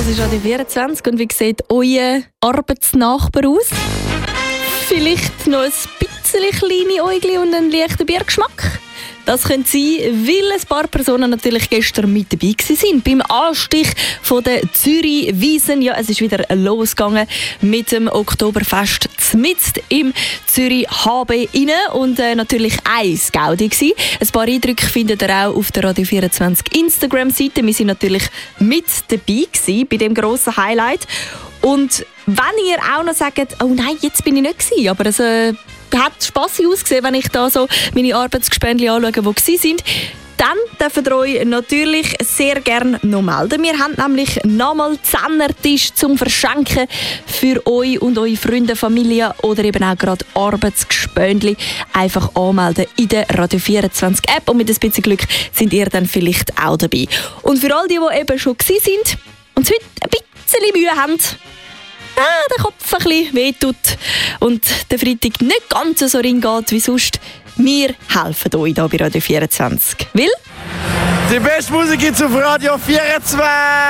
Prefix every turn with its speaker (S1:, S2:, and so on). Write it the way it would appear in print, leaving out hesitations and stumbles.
S1: ist Radio 24 und wie sieht euer Arbeitsnachbar aus? Vielleicht noch ein bisschen kleine Äugli und einen leichten Biergeschmack? Das könnte sein, weil ein paar Personen natürlich gestern mit dabei waren beim Anstich von der Zürich-Wiesn. Ja, es ist wieder losgegangen mit dem Oktoberfest mitten im Zürich HB rein und natürlich eins Gaudi gsi. Ein paar Eindrücke findet ihr auch auf der Radio 24 Instagram-Seite. Wir sind natürlich mit dabei gsi bei dem grossen Highlight. Und wenn ihr auch noch sagt, oh nein, jetzt bin ich nicht gewesen, aber es hat spassig ausgesehen, wenn ich da so meine Arbeitsgespendli anschaue, die gewesen sind, dann dürft ihr euch natürlich sehr gerne noch melden. Wir haben nämlich nochmal 10er-Tisch zum Verschenken für euch und eure Freunde, Familie oder eben auch gerade Arbeitsgespendli. Einfach anmelden in der Radio 24 App und mit ein bisschen Glück sind ihr dann vielleicht auch dabei. Und für all die eben schon gewesen sind und heute ein bisschen Mühe haben, der Kopf ein bisschen wehtut und der Freitag nicht ganz so reingeht wie sonst, wir helfen euch hier bei Radio 24. Weil
S2: die beste Musik gibt es auf Radio 24.